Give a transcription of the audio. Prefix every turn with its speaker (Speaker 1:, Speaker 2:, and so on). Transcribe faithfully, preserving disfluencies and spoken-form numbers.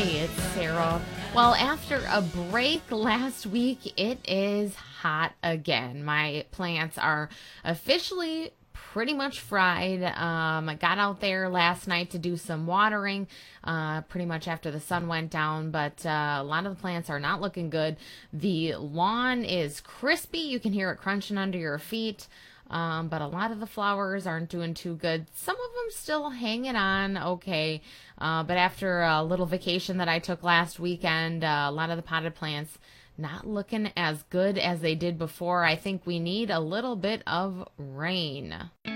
Speaker 1: Hey, it's Sarah. Well, after a break last week, it is hot again. My plants are officially pretty much fried. Um, I got out there last night to do some watering, uh, pretty much after the sun went down, but uh, a lot of the plants are not looking good. The lawn is crispy. You can hear it crunching under your feet. Um, but a lot of the flowers aren't doing too good. Some of them still hanging on okay. Uh, but after a little vacation that I took last weekend, uh, a lot of the potted plants not looking as good as they did before. I think we need a little bit of rain.